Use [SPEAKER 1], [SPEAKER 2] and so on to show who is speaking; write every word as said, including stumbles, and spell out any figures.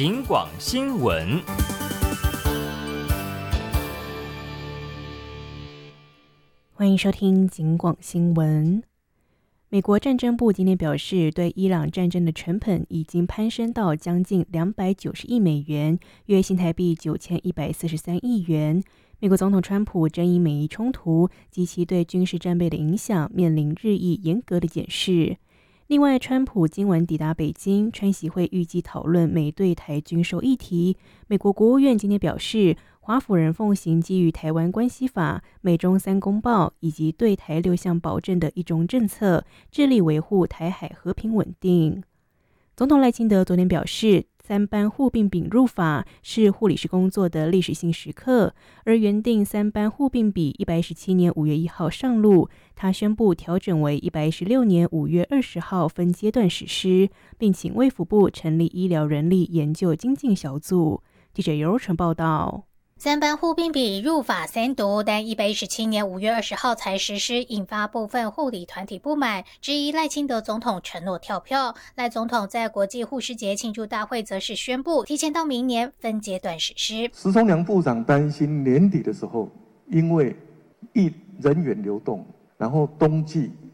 [SPEAKER 1] 警广新闻。
[SPEAKER 2] 欢迎收听警广新闻。美国战争部今天表示，对伊朗战争的成本已经攀升到将近两百九十亿美元，约新台币九千一百四十三亿元。美国总统川普正因美伊冲突及其对军事战备的影响，面临日益严格的检视。另外，川普今晚抵达北京，川习会预计讨论美对台军售议题。美国国务院今天表示，华府人奉行基于台湾关系法、美中三公报以及对台六项保证的一中政策，致力维护台海和平稳定。总统赖清德昨天表示，三班互并比入法是护理师工作的历史性时刻，而原定三班互并比一百一十七年五月一号上路，他宣布调整为一百一十六年五月二十号分阶段实施，并请卫福部成立医疗人力研究精进小组。记者尤成报道。
[SPEAKER 3] 三班互并比入法三读，但一百一十七年五月二十号才实施，引发部分护理团体不满，质疑赖清德总统承诺跳票。赖总统在国际护士节庆祝大会则是宣布，提前到明年分阶段实施。
[SPEAKER 4] 石崇良部长担心年底的时候，因为一人员流动，然后冬季